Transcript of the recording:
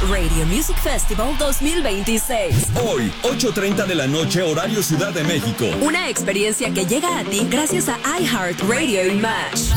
Radio Music Festival 2026. Hoy, 8:30 de la noche, horario Ciudad de México. Una experiencia que llega a ti gracias a iHeart Radio y Match.